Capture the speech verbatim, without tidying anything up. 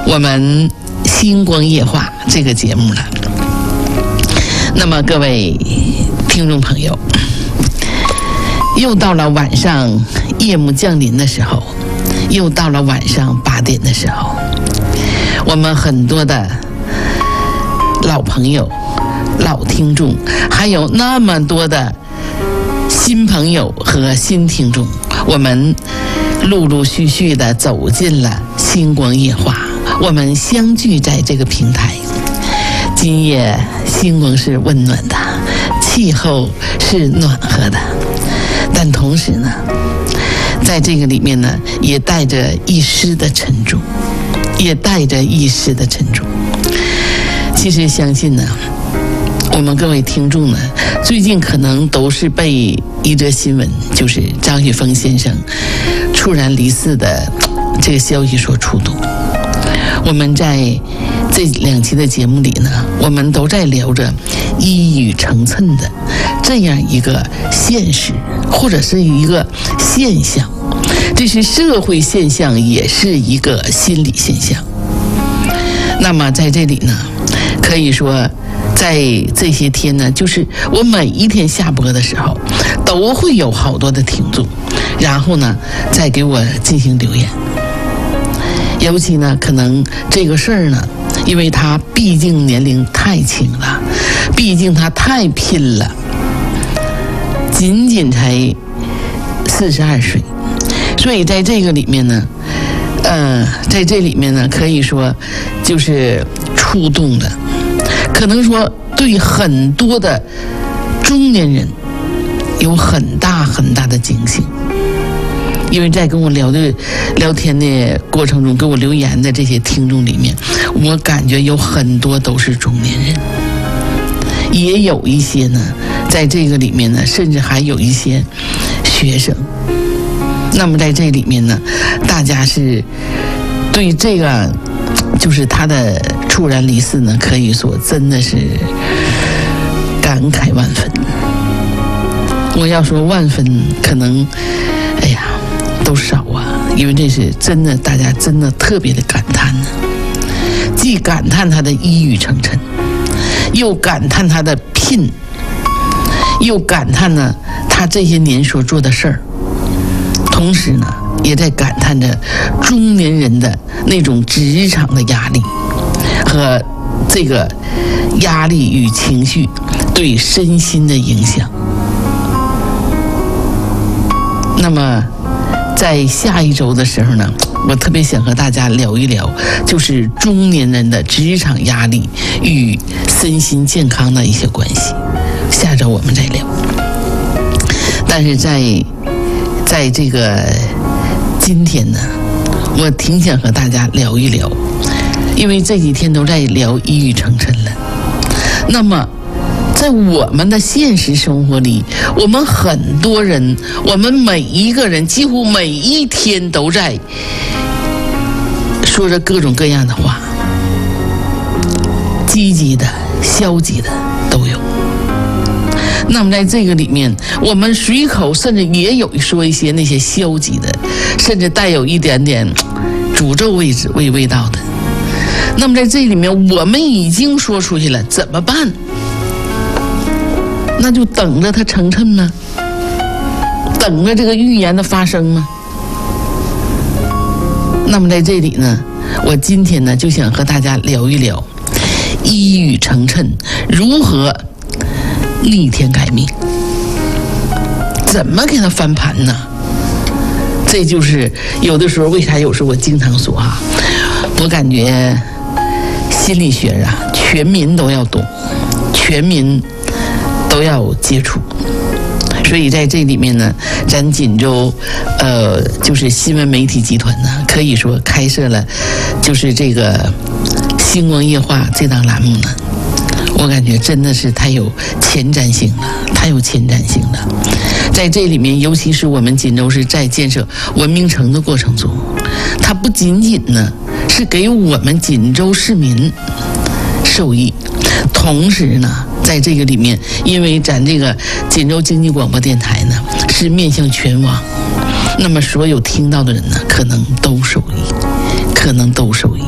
我们星光夜话这个节目了。那么各位听众朋友，又到了晚上夜幕降临的时候，又到了晚上八点的时候，我们很多的老朋友、老听众，还有那么多的新朋友和新听众，我们陆陆续续的走进了星光夜话，我们相聚在这个平台。今夜星光是温暖的，气候是暖和的，但同时呢，在这个里面呢，也带着一丝的沉重，也带着一丝的沉重。其实相信呢，我们各位听众呢，最近可能都是被一则新闻，就是张雪峰先生猝然离世的这个消息所触动。我们在这两期的节目里呢，我们都在聊着一语成谶的这样一个现实，或者是一个现象，这是社会现象，也是一个心理现象。那么在这里呢，可以说在这些天呢，就是我每一天下播的时候，都会有好多的听众，然后呢再给我进行留言。尤其呢，可能这个事儿呢，因为他毕竟年龄太轻了，毕竟他太拼了，仅仅才四十二岁，所以在这个里面呢，呃，在这里面呢，可以说就是触动的，可能说对很多的中年人有很大很大的警醒。因为在跟我聊的聊天的过程中，给我留言的这些听众里面，我感觉有很多都是中年人，也有一些呢，在这个里面呢，甚至还有一些学生。那么在这里面呢，大家是对这个就是他的猝然离世呢，可以说真的是感慨万分。我要说万分，可能哎呀都少啊，因为这是真的，大家真的特别的感叹呢，既感叹他的一语成谶，又感叹他的拼，又感叹呢他这些年所做的事儿，同时呢也在感叹着中年人的那种职场的压力和这个压力与情绪对身心的影响。那么在下一周的时候呢，我特别想和大家聊一聊，就是中年人的职场压力与身心健康的一些关系。下周我们再聊。但是在在这个今天呢，我挺想和大家聊一聊，因为这几天都在聊一语成谶了。那么在我们的现实生活里，我们很多人，我们每一个人几乎每一天都在说着各种各样的话，积极的、消极的都有。那么在这个里面，我们随口甚至也有说一些那些消极的，甚至带有一点点诅咒味质味味道的。那么在这里面，我们已经说出去了，怎么办？那就等着它成谶吗？等着这个预言的发生吗？那么在这里呢，我今天呢就想和大家聊一聊一语成谶如何逆天改命，怎么给它翻盘呢？这就是有的时候为啥有时候我经常说哈、啊，我感觉心理学啊，全民都要懂，全民都要接触。所以在这里面呢，咱锦州呃就是新闻媒体集团呢，可以说开设了就是这个星光夜话这档栏目呢，我感觉真的是太有前瞻性了，太有前瞻性了。在这里面，尤其是我们锦州市在建设文明城的过程中，它不仅仅呢是给我们锦州市民受益，同时呢在这个里面，因为咱这个锦州经济广播电台呢是面向全网，那么所有听到的人呢可能都受益，可能都受益。